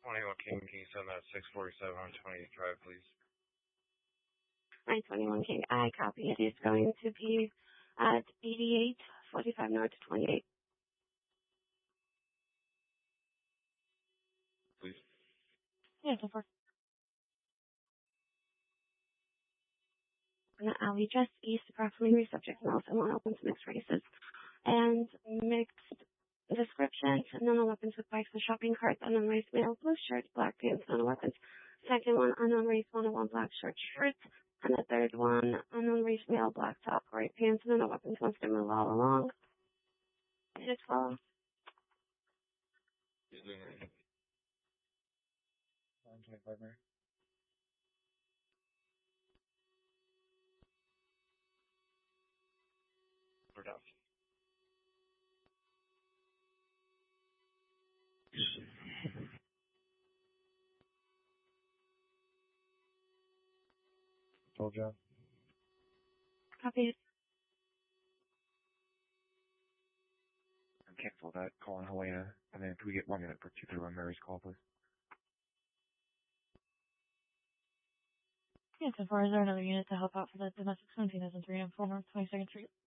21 King, can you send that 647 on 28th Drive, please? 921 King, I copy. It is going to be at 8845 North 28. Please. Yes, of course. In the alley just east, approximately subject and also one opens mixed races and mixed descriptions, unknown weapons with bikes and shopping carts, unknown race male, blue shirt, black pants, unknown weapons. Second one, unknown race 101, black short shirt. And the third one, unknown race male, black top, gray pants, and unknown weapons wants to move all along. Just follow. He's doing it. 925 Mary. We're down. Told you. Copy. Cancel that call on Helena, and then can we get 1 minute for 231 Mary's call, please? Yes, so far, is there another unit to help out for the domestic 1703 and 4 North 22nd Street?